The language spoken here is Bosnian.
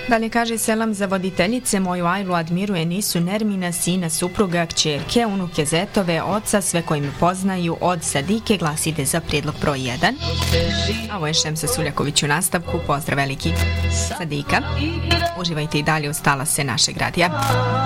Dalje kaže selam za voditeljice, moju Ajlu admiruje Nisu Nermina, sina, supruga, kćerke, unuke, zetove, oca, sve koji me poznaju, od Sadike, glasite za prijedlog broj 1. A ovo je Šemsa Suljaković u nastavku, pozdrav veliki. Sadika, uživajte i dalje uz talase našeg radija.